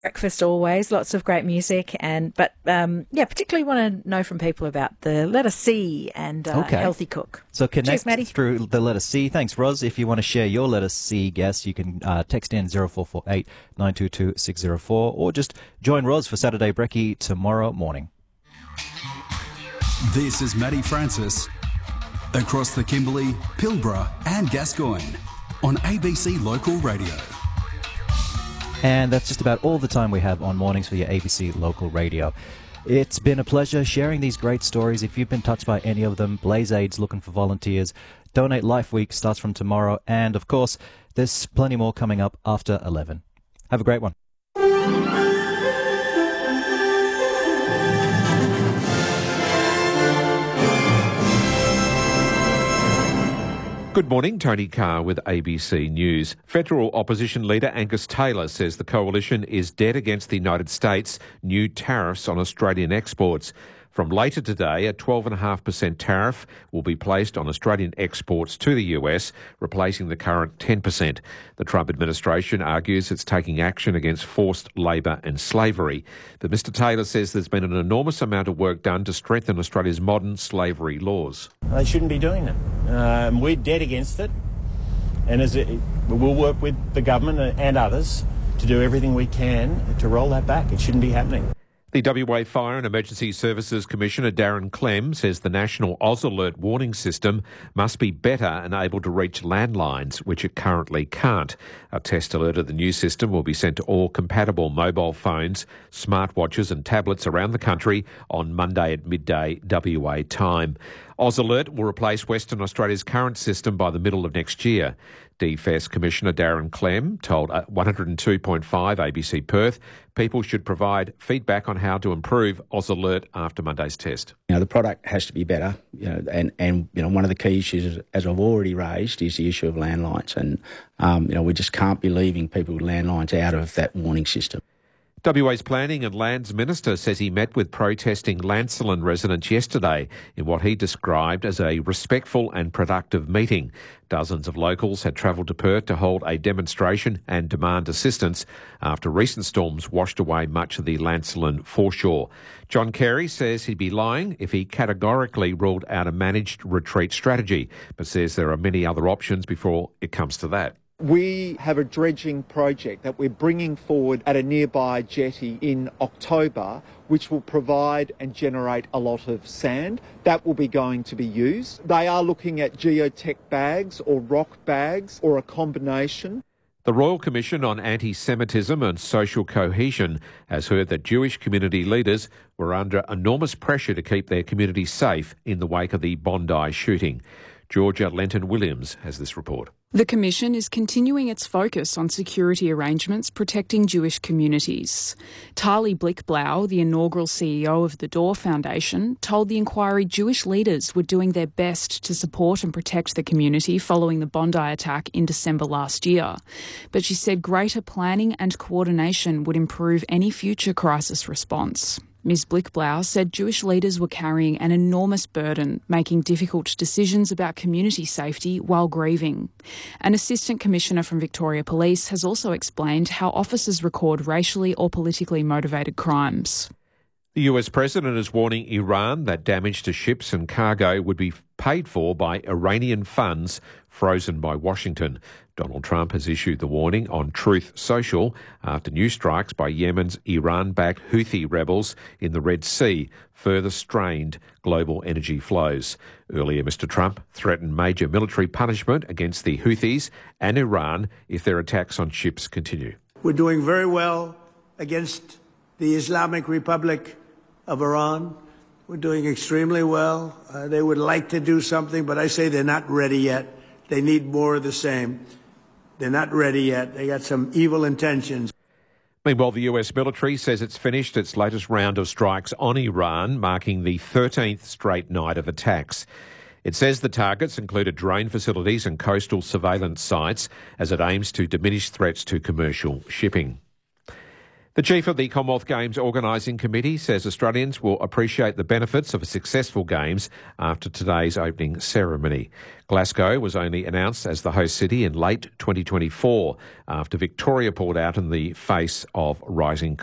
Breakfast always, lots of great music, but particularly want to know from people about the letter C and Healthy Cook. So connect Cheers, through the letter C. Thanks, Roz. If you want to share your letter C guess, you can text in 0448 922 604 or just join Roz for Saturday Brekkie tomorrow morning. This is Matty Francis across the Kimberley, Pilbara and Gascoyne on ABC Local Radio. And that's just about all the time we have on mornings for your ABC Local Radio. It's been a pleasure sharing these great stories. If you've been touched by any of them, Blaze Aid's looking for volunteers. Donate Life Week starts from tomorrow. And, of course, there's plenty more coming up after 11. Have a great one. Good morning, Tony Carr with ABC News. Federal opposition leader Angus Taylor says the coalition is dead against the United States' new tariffs on Australian exports. From later today, a 12.5% tariff will be placed on Australian exports to the US, replacing the current 10%. The Trump administration argues it's taking action against forced labour and slavery. But Mr Taylor says there's been an enormous amount of work done to strengthen Australia's modern slavery laws. They shouldn't be doing it. We're dead against it. And we'll work with the government and others to do everything we can to roll that back. It shouldn't be happening. The WA Fire and Emergency Services Commissioner Darren Clem says the National Oz Alert warning system must be better and able to reach landlines, which it currently can't. A test alert of the new system will be sent to all compatible mobile phones, smartwatches and tablets around the country on Monday at midday WA time. Oz Alert will replace Western Australia's current system by the middle of next year. DFES Commissioner Darren Clem told 102.5 ABC Perth people should provide feedback on how to improve Oz Alert after Monday's test. The product has to be better, and one of the key issues, as I've already raised, is the issue of landlines, and we just can't be leaving people with landlines out of that warning system. WA's Planning and Lands Minister says he met with protesting Lancelin residents yesterday in what he described as a respectful and productive meeting. Dozens of locals had travelled to Perth to hold a demonstration and demand assistance after recent storms washed away much of the Lancelin foreshore. John Kerry says he'd be lying if he categorically ruled out a managed retreat strategy, but says there are many other options before it comes to that. We have a dredging project that we're bringing forward at a nearby jetty in October, which will provide and generate a lot of sand. That will be going to be used. They are looking at geotech bags or rock bags or a combination. The Royal Commission on Anti-Semitism and Social Cohesion has heard that Jewish community leaders were under enormous pressure to keep their community safe in the wake of the Bondi shooting. Georgia Lenton-Williams has this report. The Commission is continuing its focus on security arrangements protecting Jewish communities. Tali Blickblau, the inaugural CEO of the Door Foundation, told the inquiry Jewish leaders were doing their best to support and protect the community following the Bondi attack in December last year. But she said greater planning and coordination would improve any future crisis response. Ms Blickblau said Jewish leaders were carrying an enormous burden, making difficult decisions about community safety while grieving. An Assistant Commissioner from Victoria Police has also explained how officers record racially or politically motivated crimes. The US President is warning Iran that damage to ships and cargo would be paid for by Iranian funds frozen by Washington. Donald Trump has issued the warning on Truth Social after new strikes by Yemen's Iran-backed Houthi rebels in the Red Sea further strained global energy flows. Earlier, Mr Trump threatened major military punishment against the Houthis and Iran if their attacks on ships continue. We're doing very well against the Islamic Republic of Iran. We're doing extremely well. They would like to do something, but I say they're not ready yet. They need more of the same. They're not ready yet. They got some evil intentions. Meanwhile, the US military says it's finished its latest round of strikes on Iran, marking the 13th straight night of attacks. It says the targets included drone facilities and coastal surveillance sites as it aims to diminish threats to commercial shipping. The chief of the Commonwealth Games Organising Committee says Australians will appreciate the benefits of a successful Games after today's opening ceremony. Glasgow was only announced as the host city in late 2024 after Victoria pulled out in the face of rising